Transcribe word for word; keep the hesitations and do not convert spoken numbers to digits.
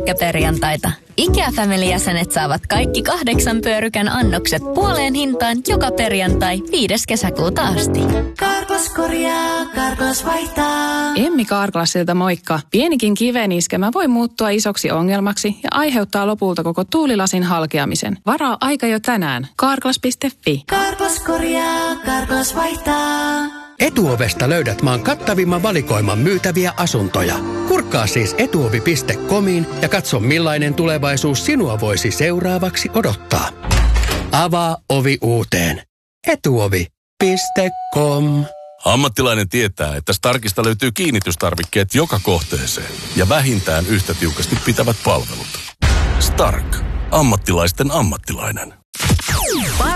nälkkäperjantaita. IKEA-family-jäsenet saavat kaikki kahdeksan pyörykän annokset puoleen hintaan joka perjantai viides kesäkuuta asti. Karklas korjaa, Karklas vaihtaa. Emmi Karklasilta moikka. Pienikin kiveniskemä voi muuttua isoksi ongelmaksi ja aiheuttaa lopulta koko tuulilasin halkeamisen. Varaa aika jo tänään. Karklas piste fi. Karklas korjaa, Karklas vaihtaa. Etuovesta löydät maan kattavimman valikoiman myytäviä asuntoja. Kurkkaa siis etuovi piste comiin ja katso millainen tulevaisuus sinua voisi seuraavaksi odottaa. Avaa ovi uuteen. etuovi piste com. Ammattilainen tietää, että Starkista löytyy kiinnitystarvikkeet joka kohteeseen ja vähintään yhtä tiukasti pitävät palvelut. Stark. Ammattilaisten ammattilainen.